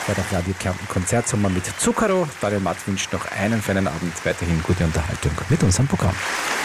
bei der Radio Kärnten Konzertsommer mit Zucchero. Daniel Matt wünscht noch einen feinen Abend, weiterhin gute Unterhaltung mit unserem Programm.